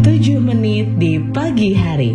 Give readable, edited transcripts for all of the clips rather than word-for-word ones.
7 menit di pagi hari.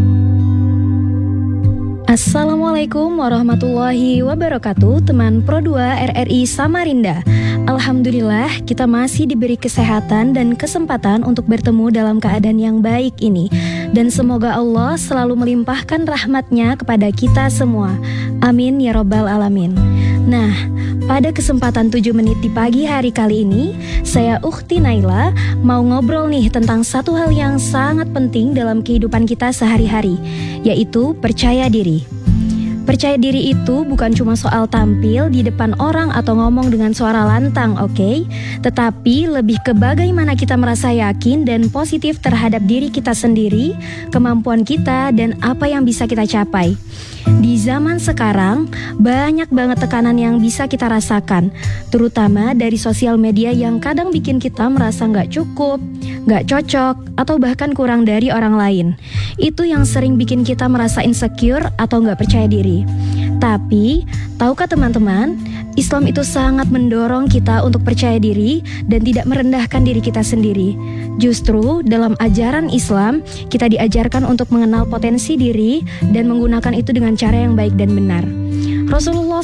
Assalamualaikum warahmatullahi wabarakatuh, teman Pro 2 RRI Samarinda. Alhamdulillah kita masih diberi kesehatan dan kesempatan untuk bertemu dalam keadaan yang baik ini. Dan semoga Allah selalu melimpahkan rahmatnya kepada kita semua. Amin ya Rabbal Alamin. Nah, pada kesempatan 7 menit di pagi hari kali ini, saya Ukhti Naila mau ngobrol nih tentang satu hal yang sangat penting dalam kehidupan kita sehari-hari, yaitu percaya diri. Percaya diri itu bukan cuma soal tampil di depan orang atau ngomong dengan suara lantang, oke? Tetapi lebih ke bagaimana kita merasa yakin dan positif terhadap diri kita sendiri, kemampuan kita, dan apa yang bisa kita capai. Di zaman sekarang, banyak banget tekanan yang bisa kita rasakan, terutama dari sosial media yang kadang bikin kita merasa nggak cukup, nggak cocok, atau bahkan kurang dari orang lain. Itu yang sering bikin kita merasa insecure atau nggak percaya diri. Tapi, tahukah teman-teman, Islam itu sangat mendorong kita untuk percaya diri dan tidak merendahkan diri kita sendiri. Justru dalam ajaran Islam, kita diajarkan untuk mengenal potensi diri dan menggunakan itu dengan cara yang baik dan benar. Rasulullah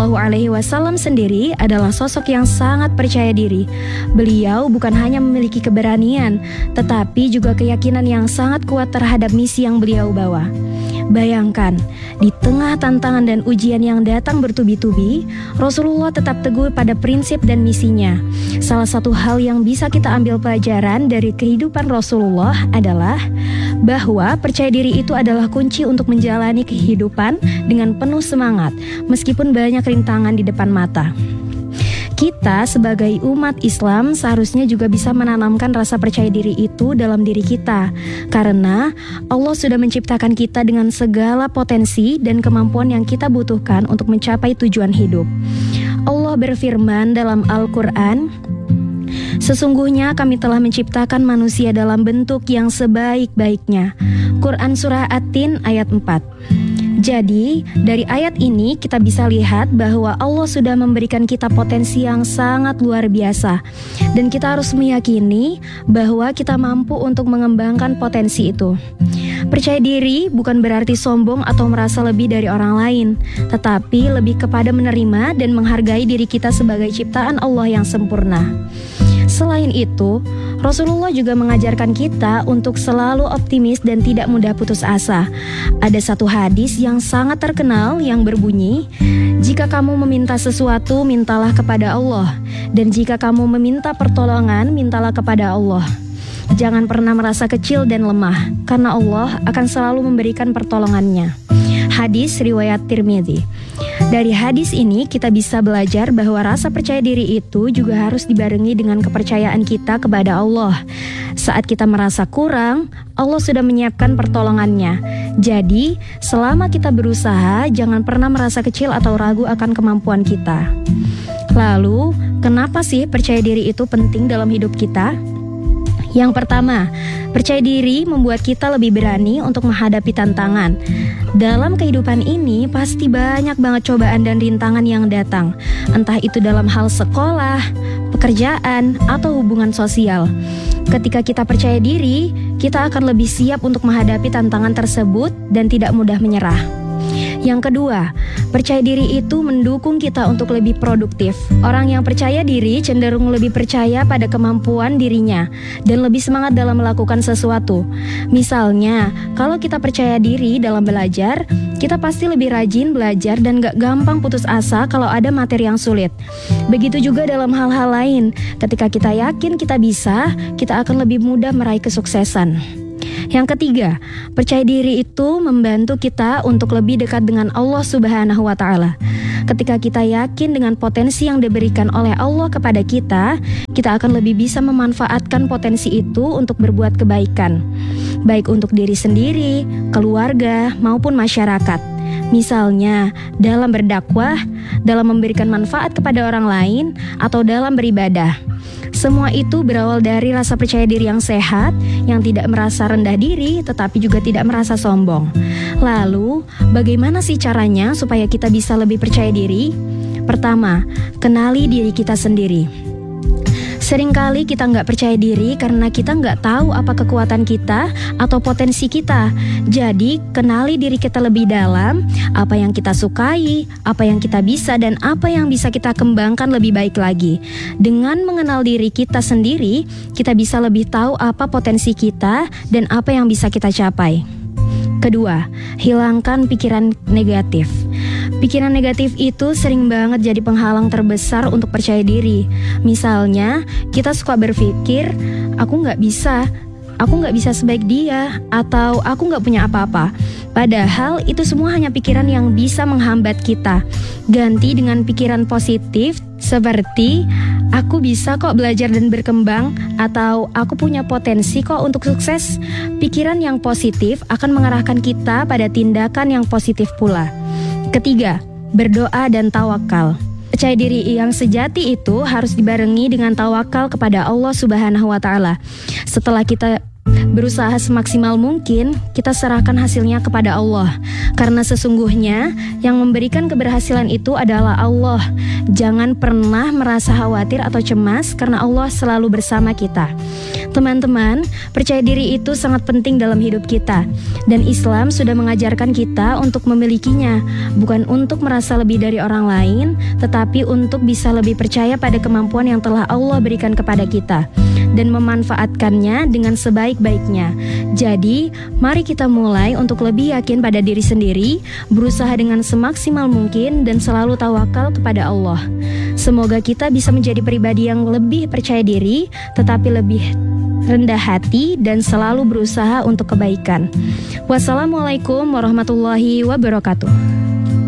SAW sendiri adalah sosok yang sangat percaya diri. Beliau bukan hanya memiliki keberanian, tetapi juga keyakinan yang sangat kuat terhadap misi yang beliau bawa. Bayangkan, di tengah tantangan dan ujian yang datang bertubi-tubi, Rasulullah tetap teguh pada prinsip dan misinya. Salah satu hal yang bisa kita ambil pelajaran dari kehidupan Rasulullah adalah bahwa percaya diri itu adalah kunci untuk menjalani kehidupan dengan penuh semangat, meskipun banyak rintangan di depan mata. Kita sebagai umat Islam seharusnya juga bisa menanamkan rasa percaya diri itu dalam diri kita, karena Allah sudah menciptakan kita dengan segala potensi dan kemampuan yang kita butuhkan untuk mencapai tujuan hidup. Allah berfirman dalam Al-Quran, "Sesungguhnya kami telah menciptakan manusia dalam bentuk yang sebaik-baiknya." Quran Surah At-Tin ayat 4. Jadi, dari ayat ini kita bisa lihat bahwa Allah sudah memberikan kita potensi yang sangat luar biasa. Dan kita harus meyakini bahwa kita mampu untuk mengembangkan potensi itu. Percaya diri bukan berarti sombong atau merasa lebih dari orang lain, tetapi lebih kepada menerima dan menghargai diri kita sebagai ciptaan Allah yang sempurna. Selain itu, Rasulullah juga mengajarkan kita untuk selalu optimis dan tidak mudah putus asa. Ada satu hadis yang sangat terkenal yang berbunyi, "Jika kamu meminta sesuatu, mintalah kepada Allah. Dan jika kamu meminta pertolongan, mintalah kepada Allah. Jangan pernah merasa kecil dan lemah, karena Allah akan selalu memberikan pertolongannya." Hadis riwayat Tirmidzi. Dari hadis ini kita bisa belajar bahwa rasa percaya diri itu juga harus dibarengi dengan kepercayaan kita kepada Allah. Saat kita merasa kurang, Allah sudah menyiapkan pertolongannya. Jadi, selama kita berusaha, jangan pernah merasa kecil atau ragu akan kemampuan kita. Lalu, kenapa sih percaya diri itu penting dalam hidup kita? Yang pertama, percaya diri membuat kita lebih berani untuk menghadapi tantangan. Dalam kehidupan ini pasti banyak banget cobaan dan rintangan yang datang, entah itu dalam hal sekolah, pekerjaan, atau hubungan sosial. Ketika kita percaya diri, kita akan lebih siap untuk menghadapi tantangan tersebut dan tidak mudah menyerah. Yang kedua, percaya diri itu mendukung kita untuk lebih produktif. Orang yang percaya diri cenderung lebih percaya pada kemampuan dirinya dan lebih semangat dalam melakukan sesuatu. Misalnya, kalau kita percaya diri dalam belajar, kita pasti lebih rajin belajar dan gak gampang putus asa kalau ada materi yang sulit. Begitu juga dalam hal-hal lain, ketika kita yakin kita bisa, kita akan lebih mudah meraih kesuksesan. Yang ketiga, percaya diri itu membantu kita untuk lebih dekat dengan Allah Subhanahu wa Ta'ala. Ketika kita yakin dengan potensi yang diberikan oleh Allah kepada kita akan lebih bisa memanfaatkan potensi itu untuk berbuat kebaikan, baik untuk diri sendiri, keluarga, maupun masyarakat. Misalnya, dalam berdakwah, dalam memberikan manfaat kepada orang lain, atau dalam beribadah. Semua itu berawal dari rasa percaya diri yang sehat, yang tidak merasa rendah diri, tetapi juga tidak merasa sombong. Lalu, bagaimana sih caranya supaya kita bisa lebih percaya diri? Pertama, kenali diri kita sendiri. Seringkali kita nggak percaya diri karena kita nggak tahu apa kekuatan kita atau potensi kita. Jadi, kenali diri kita lebih dalam, apa yang kita sukai, apa yang kita bisa, dan apa yang bisa kita kembangkan lebih baik lagi. Dengan mengenal diri kita sendiri, kita bisa lebih tahu apa potensi kita dan apa yang bisa kita capai. Kedua, hilangkan pikiran negatif. Pikiran negatif itu sering banget jadi penghalang terbesar untuk percaya diri. Misalnya, kita suka berpikir, aku nggak bisa sebaik dia, atau aku nggak punya apa-apa. Padahal itu semua hanya pikiran yang bisa menghambat kita. Ganti dengan pikiran positif seperti, aku bisa kok belajar dan berkembang, atau aku punya potensi kok untuk sukses. Pikiran yang positif akan mengarahkan kita pada tindakan yang positif pula. Ketiga, berdoa dan tawakal. Percaya diri yang sejati itu harus dibarengi dengan tawakal kepada Allah Subhanahu wa Ta'ala. Setelah kita berusaha semaksimal mungkin, kita serahkan hasilnya kepada Allah. Karena sesungguhnya yang memberikan keberhasilan itu adalah Allah. Jangan pernah merasa khawatir atau cemas karena Allah selalu bersama kita. Teman-teman, percaya diri itu sangat penting dalam hidup kita. Dan Islam sudah mengajarkan kita untuk memilikinya, bukan untuk merasa lebih dari orang lain, tetapi untuk bisa lebih percaya pada kemampuan yang telah Allah berikan kepada kita dan memanfaatkannya dengan sebaik-baiknya. Jadi, mari kita mulai untuk lebih yakin pada diri sendiri, berusaha dengan semaksimal mungkin dan selalu tawakal kepada Allah. Semoga kita bisa menjadi pribadi yang lebih percaya diri, tetapi lebih rendah hati dan selalu berusaha untuk kebaikan. Wassalamualaikum warahmatullahi wabarakatuh.